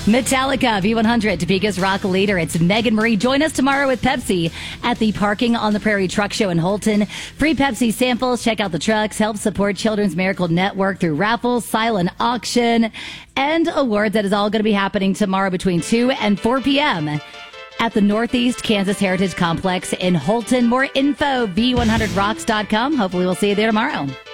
Metallica, V100, Topeka's rock leader. It's Megan Marie. Join us tomorrow with Pepsi at the Parking on the Prairie Truck Show in Holton. Free Pepsi samples. Check out the trucks. Help support Children's Miracle Network through raffles, silent auction, and awards. That is all going to be happening tomorrow between 2 and 4 p.m. at the Northeast Kansas Heritage Complex in Holton. More info, v100rocks.com. Hopefully we'll see you there tomorrow.